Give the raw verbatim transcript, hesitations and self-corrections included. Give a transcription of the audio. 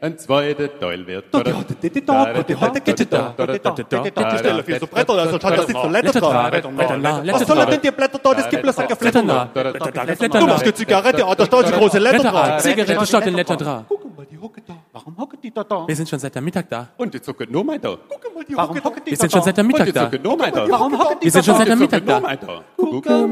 ein zweiter Teil wird. Da, da, da, da, da, da, da, geht da, da, da, da, da, da, die Stelle für so Bretter, also da sind so Blätter dran. Was sollen denn die Blätter da? Das gibt bloß ein Blätter. Du machst eine Zigarette, da steht so große Blätter dran. Zigarette statt den Letter dran. Guck mal, die hocken da. Warum hocken die da da? Wir sind schon seit der Mittag da. Und die zucken nur mal da. Guck mal, die Warum hocken Wir sind schon seit der Und Mittag die da. zucken nur mal da. Warum hocken die Wir sind schon seit der Die zucken Mittag nur da. mal da. Guck